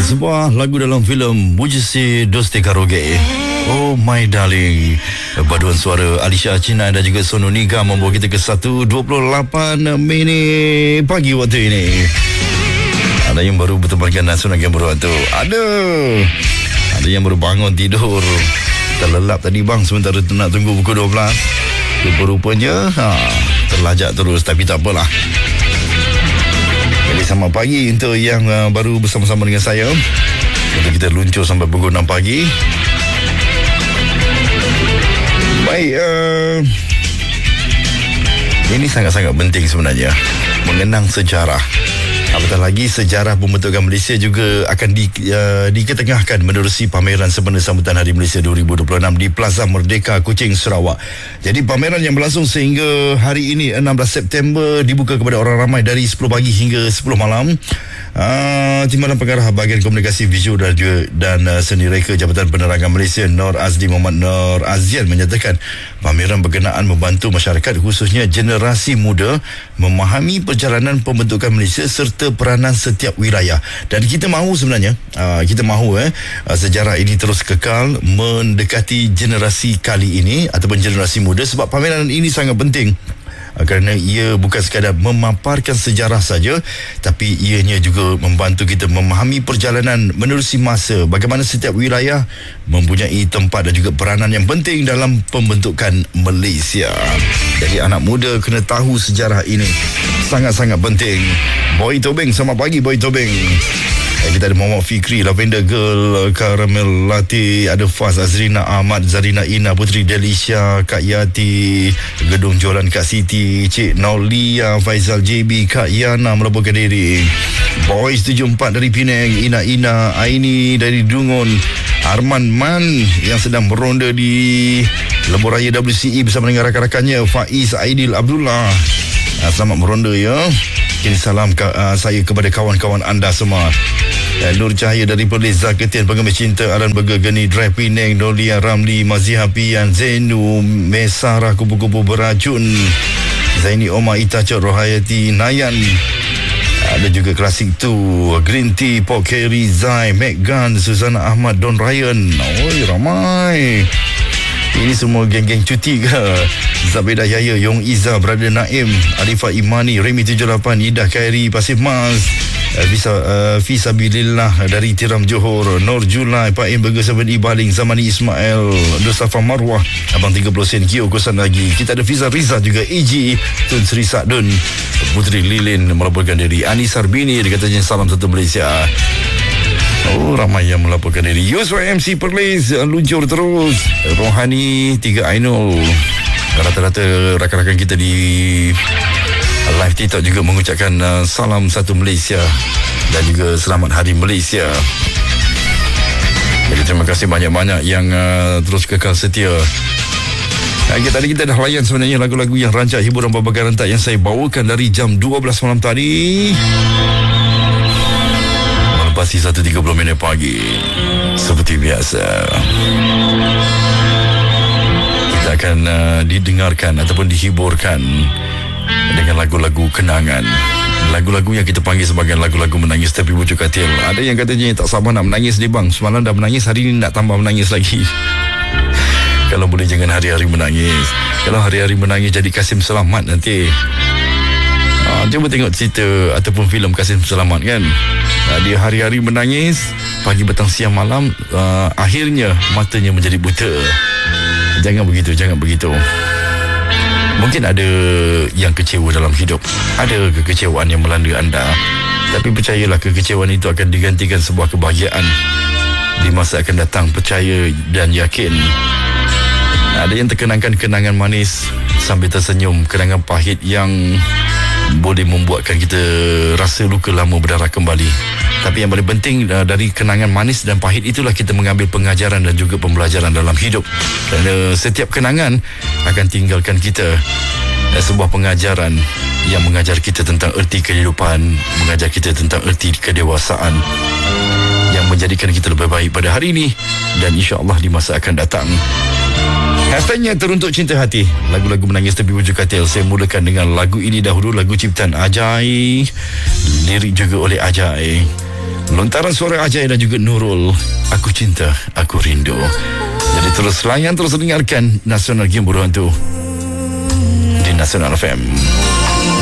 Sebuah lagu dalam filem Mujisi Dosti Karoge. Oh My Darling. Paduan suara Alisha Cina dan juga Sonu Niga membawa kita ke 1:28 minit pagi waktu ini. Ada yang baru bertempatkan nasional yang baru tu. Ada yang baru bangun tidur. Terlelap tadi bang sementara nak tunggu pukul 12. Rupa-rupanya terlajak terus, tapi tak apalah. Jadi selamat pagi untuk yang baru bersama-sama dengan saya. Untuk kita luncur sampai pukul 6 pagi. Baik, ini sangat-sangat penting sebenarnya, mengenang sejarah. Apatah lagi sejarah pembentukan Malaysia juga akan diketengahkan menerusi pameran sempena sambutan Hari Malaysia 2026 di Plaza Merdeka, Kuching, Sarawak. Jadi pameran yang berlangsung sehingga hari ini 16 September dibuka kepada orang ramai dari 10 pagi hingga 10 malam. Timbalan Pengarah Bahagian Komunikasi Visual dan Seni Reka Jabatan Penerangan Malaysia Nur Azli Muhammad Nur Azian menyatakan pameran berkenaan membantu masyarakat khususnya generasi muda memahami perjalanan pembentukan Malaysia serta peranan setiap wilayah. Dan kita mahu sebenarnya sejarah ini terus kekal mendekati generasi kali ini ataupun generasi muda, sebab pameran ini sangat penting. Kerana ia bukan sekadar memaparkan sejarah saja, tapi ianya juga membantu kita memahami perjalanan menerusi masa, bagaimana setiap wilayah mempunyai tempat dan juga peranan yang penting dalam pembentukan Malaysia. Jadi anak muda kena tahu sejarah ini, sangat-sangat penting. Boy Tobing, selamat pagi Boy Tobing. Kita ada Muhammad Fikri, Lavender Girl, Karamel Latte, ada Faz, Azrina Ahmad, Zarina Ina, Putri Delisha, Kak Yati, Gedung Jualan Kak Siti, Cik Naulia, Faizal JB, Kak Yana melaporkan diri. Boys 74 dari Penang, Ina Aini dari Dungun, Arman Man yang sedang beronda di Lebuh Raya WCE bersama dengan rakan-rakannya, Faiz Aidil Abdullah. Selamat beronda ya. Kini salam saya kepada kawan-kawan anda semua. Nur Cahaya dari Perlis, Zaketian Pengemis Cinta, Alan Burger, Geni Drive Penang, Nolia Ramli, Maziha Pian, Zainu, Mesarah Kupu-Kupu Beracun, Zaini Omar, Itacot, Rohayati, Nayan. Ada juga Klasik tu, Green Tea, Pok Kerry, Zai, Megan, Susana Ahmad, Don Ryan. Oi, ramai. Ini semua geng-geng cuti ke? Zabedah Yahya, Yong Iza, Brother Naim, Arifah Imani, Remy 78, Ida Khairi, Pasif Mas, Fisabilillah dari Tiram Johor, Nur Julai, Pak Im Burger 7 Ibaling, Zamani Ismail, Dosafa Marwah, Abang 30 sen, Kio Kosan lagi. Kita ada Fiza Riza juga, EG, Tun Sri Sakdun, Putri Lilin melaporkan diri, Anis Sarbini, dia katanya salam satu Malaysia. Oh, ramai yang melaporkan diri. Yusuf MC Perlis luncur terus. Rohani 3 Ainul. Rata-rata rakan-rakan kita di live TikTok juga mengucapkan salam satu Malaysia dan juga selamat Hari Malaysia. Jadi terima kasih banyak-banyak yang terus kekal setia. Tadi kita dah layan sebenarnya lagu-lagu yang rancak hiburan berbagai rentak yang saya bawakan dari jam 12 malam tadi. Pasti 1:30 minit pagi. Seperti biasa, kita akan didengarkan ataupun dihiburkan dengan lagu-lagu kenangan. Lagu-lagu yang kita panggil sebagai lagu-lagu menangis tapi bujuk katil. Ada yang katanya tak sabar nak menangis ni bang. Semalam dah menangis, hari ni nak tambah menangis lagi. Kalau boleh jangan hari-hari menangis. Kalau hari-hari menangis jadi Kasim Selamat nanti. Cuba tengok cerita ataupun filem Kasim Selamat kan. Dia hari-hari menangis, pagi, petang, siang, malam, akhirnya matanya menjadi buta. Jangan begitu. Mungkin ada yang kecewa dalam hidup, ada kekecewaan yang melanda anda, tapi percayalah kekecewaan itu akan digantikan sebuah kebahagiaan di masa akan datang. Percaya dan yakin. Ada yang terkenangkan kenangan manis sambil tersenyum, kenangan pahit yang boleh membuatkan kita rasa luka lama berdarah kembali. Tapi yang paling penting dari kenangan manis dan pahit itulah kita mengambil pengajaran dan juga pembelajaran dalam hidup. Kerana setiap kenangan akan tinggalkan kita sebuah pengajaran yang mengajar kita tentang erti kehidupan, mengajar kita tentang erti kedewasaan yang menjadikan kita lebih baik pada hari ini dan insya-Allah di masa akan datang. Hashtagnya teruntuk cinta hati, lagu-lagu menangis tepi bujuk katil. Saya mulakan dengan lagu ini dahulu, lagu ciptaan Ajai, lirik juga oleh Ajai. Lontaran suara Ajay dan juga Nurul, Aku Cinta, Aku Rindu. Jadi terus layan, terus dengarkan Nasional Game Buruan tu di Nasional FM.